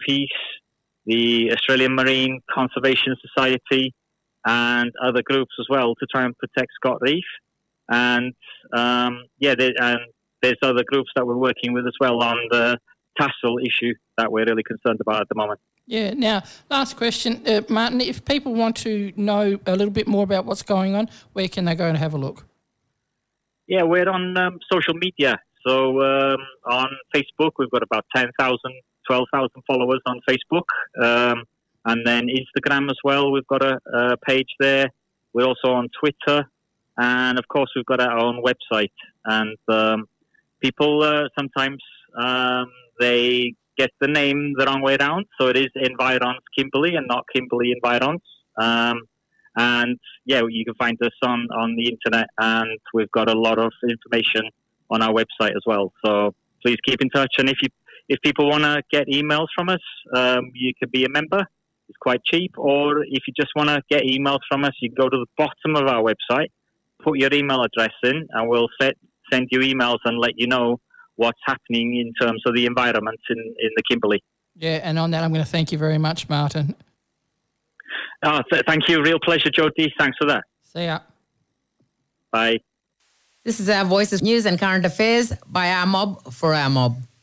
Greenpeace, the Australian Marine Conservation Society, and other groups as well to try and protect Scott Reef. And there's other groups that we're working with as well on the tassel issue that we're really concerned about at the moment. Yeah. Now, last question, Martin, if people want to know a little bit more about what's going on, where can they go and have a look? Yeah, we're on social media. So on Facebook, we've got about 10,000, 12,000 followers on Facebook. And then Instagram as well, we've got a page there. We're also on Twitter. And, of course, we've got our own website. And people sometimes they get the name the wrong way around. So it is Environs Kimberley and not Kimberley Environs. And, yeah, you can find us on the internet. And we've got a lot of information on our website as well. So please keep in touch. And if people want to get emails from us, you can be a member. It's quite cheap. Or if you just want to get emails from us, you can go to the bottom of our website, put your email address in, and we'll send you emails and let you know what's happening in terms of the environment in the Kimberley. Yeah, and on that, I'm going to thank you very much, Martin. Thank you. Real pleasure, Jody. Thanks for that. See ya. Bye. This is Our Voices News and Current Affairs by Our Mob for Our Mob.